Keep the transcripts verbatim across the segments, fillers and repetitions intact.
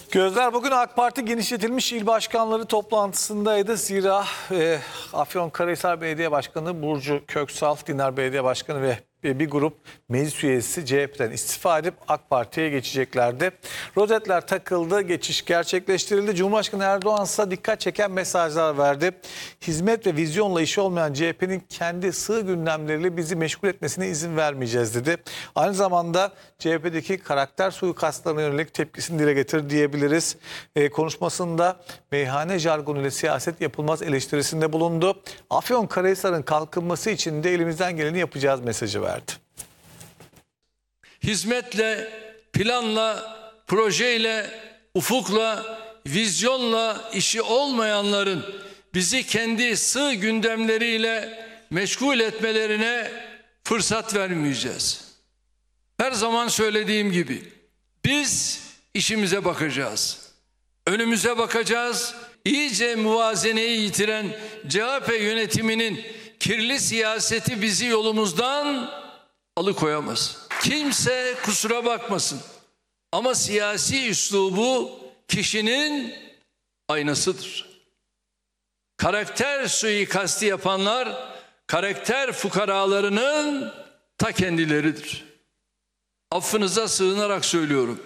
Gözler bugün AK Parti genişletilmiş il başkanları toplantısındaydı. Zira e, Afyonkarahisar Belediye Başkanı Burcu Köksal, Dinar Belediye Başkanı ve bir grup meclis üyesi C H P'den istifa edip AK Parti'ye geçeceklerdi. Rozetler takıldı, geçiş gerçekleştirildi. Cumhurbaşkanı Erdoğan ise dikkat çeken mesajlar verdi. Hizmet ve vizyonla işi olmayan C H P'nin kendi sığ gündemleriyle bizi meşgul etmesine izin vermeyeceğiz dedi. Aynı zamanda C H P'deki karakter suikastlarına yönelik tepkisini dile getir diyebiliriz. E, konuşmasında meyhane jargonuyla siyaset yapılmaz eleştirisinde bulundu. Afyonkarahisar'ın kalkınması için de elimizden geleni yapacağız mesajı verdi. Hizmetle, planla, projeyle, ufukla, vizyonla işi olmayanların bizi kendi sığ gündemleriyle meşgul etmelerine fırsat vermeyeceğiz. Her zaman söylediğim gibi biz işimize bakacağız. Önümüze bakacağız. İyice muvazeneyi yitiren C H P yönetiminin kirli siyaseti bizi yolumuzdan alıkoyamaz. Kimse kusura bakmasın. Ama siyasi üslubu kişinin aynasıdır. Karakter suikastı yapanlar karakter fukaralarının ta kendileridir. Affınıza sığınarak söylüyorum.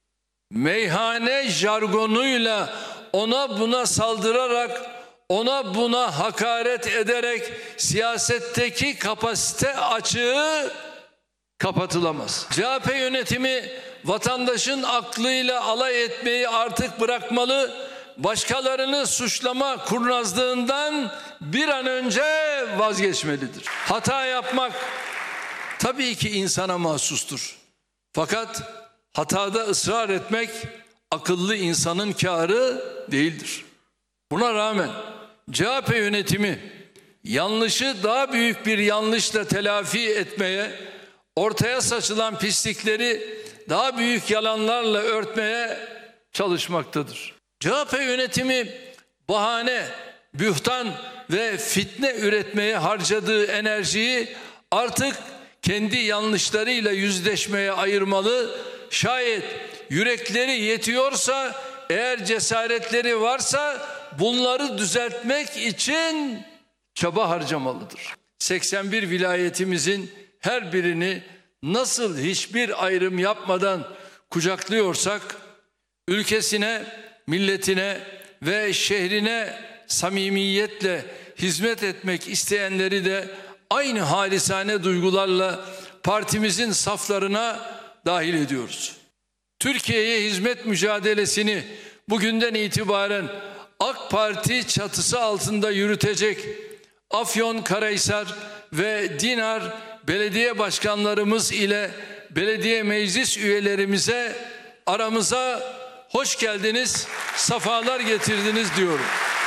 Meyhane jargonuyla ona buna saldırarak, ona buna hakaret ederek siyasetteki kapasite açığı kapatılamaz. C H P yönetimi vatandaşın aklıyla alay etmeyi artık bırakmalı, başkalarını suçlama kurnazlığından bir an önce vazgeçmelidir. Hata yapmak tabii ki insana mahsustur. Fakat hatada ısrar etmek akıllı insanın kârı değildir. Buna rağmen C H P yönetimi yanlışı daha büyük bir yanlışla telafi etmeye, ortaya saçılan pislikleri daha büyük yalanlarla örtmeye çalışmaktadır. C H P yönetimi bahane, bühtan ve fitne üretmeye harcadığı enerjiyi artık kendi yanlışlarıyla yüzleşmeye ayırmalı. Şayet yürekleri yetiyorsa, eğer cesaretleri varsa bunları düzeltmek için çaba harcamalıdır. seksen bir vilayetimizin her birini nasıl hiçbir ayrım yapmadan kucaklıyorsak, ülkesine, milletine ve şehrine samimiyetle hizmet etmek isteyenleri de aynı halisane duygularla partimizin saflarına dahil ediyoruz. Türkiye'ye hizmet mücadelesini bugünden itibaren AK Parti çatısı altında yürütecek Afyonkarahisar ve Dinar belediye başkanlarımız ile belediye meclis üyelerimize aramıza hoş geldiniz, safalar getirdiniz diyorum.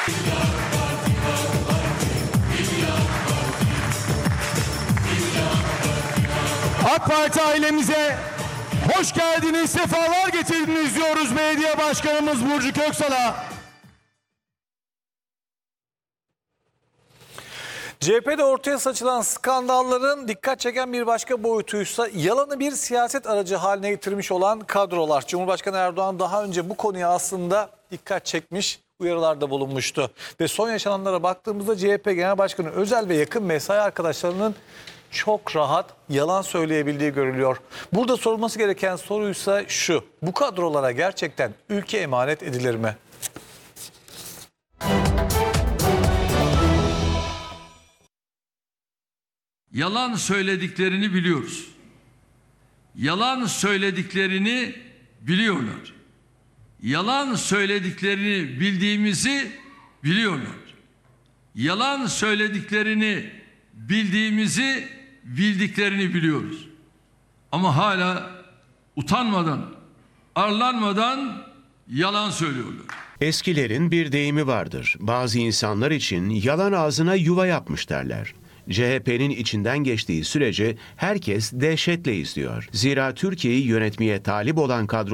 AK Parti ailemize hoş geldiniz, sefalar getirdiniz diyoruz belediye başkanımız Burcu Köksal'a. C H P'de ortaya saçılan skandalların dikkat çeken bir başka boyutuysa yalanı bir siyaset aracı haline getirmiş olan kadrolar. Cumhurbaşkanı Erdoğan daha önce bu konuya aslında dikkat çekmiş, uyarılarda bulunmuştu. Ve son yaşananlara baktığımızda C H P Genel Başkanı Özel ve yakın mesai arkadaşlarının çok rahat yalan söyleyebildiği görülüyor. Burada sorulması gereken soruysa şu: bu kadrolara gerçekten ülke emanet edilir mi? Yalan söylediklerini biliyoruz. Yalan söylediklerini biliyorlar. Yalan söylediklerini bildiğimizi biliyorlar. Yalan söylediklerini bildiğimizi bildiklerini biliyoruz. Ama hala utanmadan, arlanmadan yalan söylüyorlar. Eskilerin bir deyimi vardır. Bazı insanlar için yalan ağzına yuva yapmış derler. C H P'nin içinden geçtiği sürece herkes dehşetle izliyor. Zira Türkiye'yi yönetmeye talip olan kadro